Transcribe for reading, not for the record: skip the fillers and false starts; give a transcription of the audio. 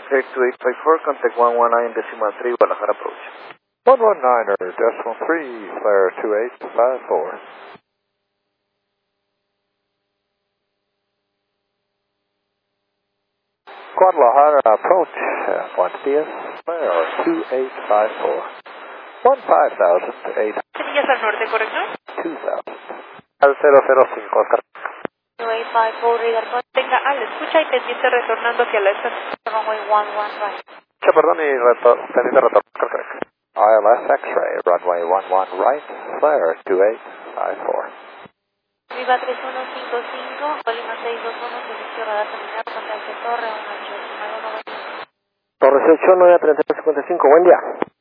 Air 2854, contact 119.3, Guadalajara approach. 119er.3, flare 2854. Guadalajara approach, buenos días, flare 2854. 15,000 to 8. Millas al norte, ¿correcto? 2,000. Al 005, Oscar. 2854, radar. Tenga al escucha y pendiente retornando hacia la estación runway 11 right. Perdón, y pendiente retorno, correcto. ILS X-ray, runway 11 right, flare 2854. Viva 3155, Colima 621, servicio radar terminado, contacto Torre 18, Torre 18, 9 3255, buen día.